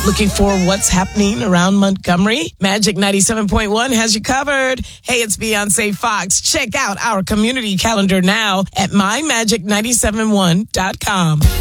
Looking for what's happening around Montgomery? Magic 97.1 has you covered. Hey, it's Beyonce Fox. Check out our community calendar now at mymagic971.com.